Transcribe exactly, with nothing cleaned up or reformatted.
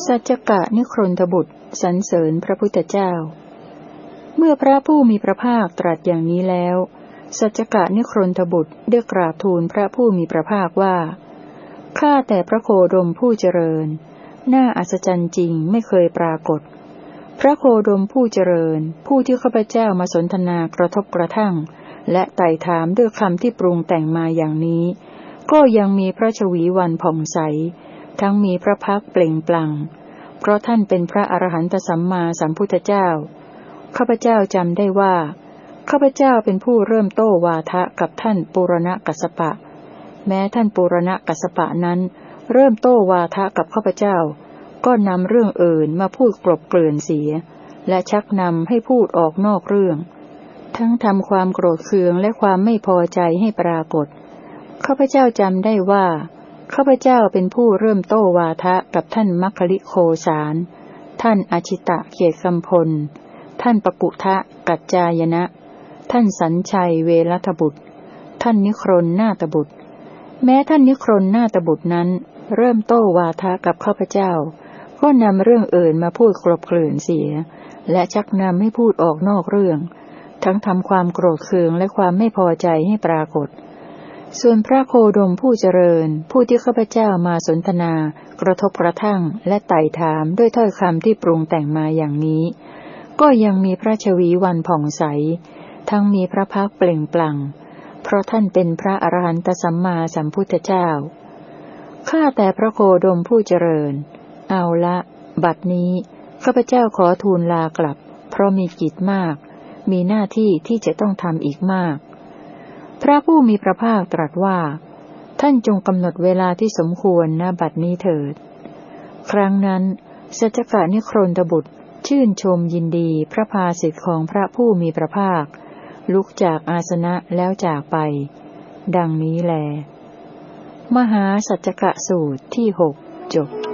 สัจจกะนิครนทบุตรสรรเสริญพระพุทธเจ้าเมื่อพระผู้มีพระภาคตรัสอย่างนี้แล้วสัจจกะนิครนทบุตรได้กราบทูลพระผู้มีพระภาคว่าข้าแต่พระโคดมผู้เจริญน่าอัศจรรย์จริงไม่เคยปรากฏพระโคดมผู้เจริญผู้ที่ข้าพเจ้ามาสนทนากระทบกระทั่งและไต่ถามด้วยคำที่ปรุงแต่งมาอย่างนี้ก็ยังมีพระชวีวันผ่องใสทั้งมีพระพักตร์เปล่งปลั่งเพราะท่านเป็นพระอรหันตสัมมาสัมพุทธเจ้าข้าพเจ้าจำได้ว่าข้าพเจ้าเป็นผู้เริ่มโต้วาทะกับท่านปุรณกัสสปะแม้ท่านปุรณกัสสปะนั้นเริ่มโต้วาทะกับข้าพเจ้าก็นำเรื่องอื่นมาพูดกลบเกลื่อนเสียและชักนำให้พูดออกนอกเรื่องทั้งทำความโกรธเคืองและความไม่พอใจให้ปรากฏข้าพเจ้าจำได้ว่าข้าพเจ้าเป็นผู้เริ่มโต้วาทะกับท่านมัคคลิโคสารท่านอชิตะเกียรติกำพลท่านปกุทะกัจจายนะท่านสัญชัยเวรัตบุตรท่านนิครนนาตบุตรแม้ท่านนิครนนาตบุตรนั้นเริ่มโต้วาทะกับข้าพเจ้าก็นำเรื่องอื่นมาพูดกลบเกลื่อนเสียและชักนำให้พูดออกนอกเรื่องทั้งทำความโกรธเคืองและความไม่พอใจให้ปรากฏส่วนพระโคดมผู้เจริญผู้ที่ข้าพเจ้ามาสนทนากระทบกระทั่งและไต่ถามด้วยถ้อยคำที่ปรุงแต่งมาอย่างนี้ก็ยังมีพระชวีวันผ่องใสทั้งมีพระพักตร์เปล่งปลั่งเพราะท่านเป็นพระอรหันตสัมมาสัมพุทธเจ้าข้าแต่พระโคดมผู้เจริญเอาละบัดนี้ข้าพเจ้าขอทูลลากลับเพราะมีกิจมากมีหน้าที่ที่จะต้องทำอีกมากพระผู้มีพระภาคตรัสว่าท่านจงกำหนดเวลาที่สมควรณบัดนี้เถิดครั้งนั้นสัจจกะนิครนทบุตรชื่นชมยินดีพระภาสิทธิ์ของพระผู้มีพระภาคลุกจากอาสนะแล้วจากไปดังนี้แลมหาสัจจกะสูตรที่หกจบ